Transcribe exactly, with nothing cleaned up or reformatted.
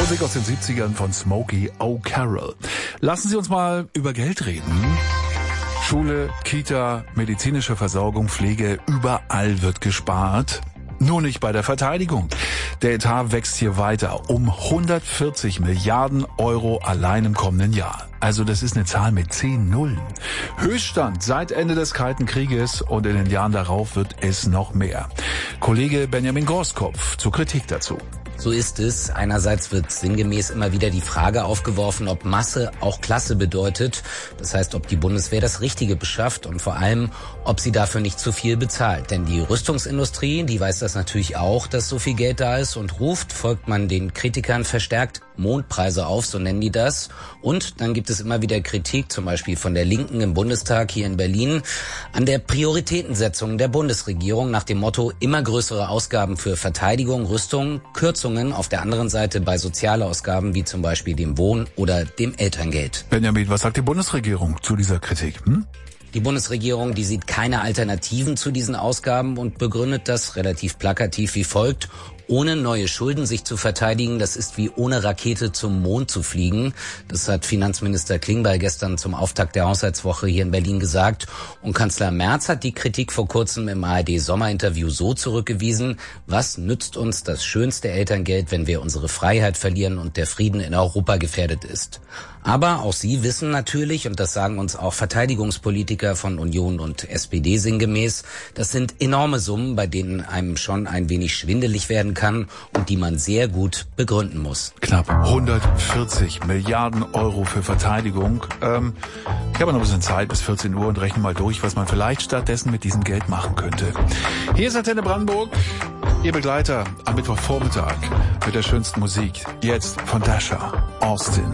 Musik aus den siebzigern von Smokey O'Carroll. Lassen Sie uns mal über Geld reden. Schule, Kita, medizinische Versorgung, Pflege, überall wird gespart. Nur nicht bei der Verteidigung. Der Etat wächst hier weiter um hundertvierzig Milliarden Euro allein im kommenden Jahr. Also das ist eine Zahl mit zehn Nullen. Höchststand seit Ende des Kalten Krieges und in den Jahren darauf wird es noch mehr. Kollege Benjamin Gorskopf zur Kritik dazu. So ist es. Einerseits wird sinngemäß immer wieder die Frage aufgeworfen, ob Masse auch Klasse bedeutet. Das heißt, ob die Bundeswehr das Richtige beschafft und vor allem, ob sie dafür nicht zu viel bezahlt. Denn die Rüstungsindustrie, die weiß das natürlich auch, dass so viel Geld da ist und ruft, folgt man den Kritikern verstärkt Mondpreise auf, so nennen die das. Und dann gibt es immer wieder Kritik, zum Beispiel von der Linken im Bundestag hier in Berlin, an der Prioritätensetzung der Bundesregierung nach dem Motto immer größere Ausgaben für Verteidigung, Rüstung, Kürzungen auf der anderen Seite bei Sozialausgaben wie zum Beispiel dem Wohn- oder dem Elterngeld. Benjamin, was sagt die Bundesregierung zu dieser Kritik? Hm? Die Bundesregierung, die sieht keine Alternativen zu diesen Ausgaben und begründet das relativ plakativ wie folgt: Ohne neue Schulden sich zu verteidigen, das ist wie ohne Rakete zum Mond zu fliegen. Das hat Finanzminister Klingbeil gestern zum Auftakt der Haushaltswoche hier in Berlin gesagt. Und Kanzler Merz hat die Kritik vor kurzem im A R D-Sommerinterview so zurückgewiesen: Was nützt uns das schönste Elterngeld, wenn wir unsere Freiheit verlieren und der Frieden in Europa gefährdet ist? Aber auch Sie wissen natürlich, und das sagen uns auch Verteidigungspolitiker von Union und S P D sinngemäß, das sind enorme Summen, bei denen einem schon ein wenig schwindelig werden kann und die man sehr gut begründen muss. Knapp hundertvierzig Milliarden Euro für Verteidigung. Ähm, ich habe noch ein bisschen Zeit bis vierzehn Uhr und rechne mal durch, was man vielleicht stattdessen mit diesem Geld machen könnte. Hier ist Antenne Brandenburg, Ihr Begleiter am Mittwochvormittag mit der schönsten Musik. Jetzt von Dasha, Austin.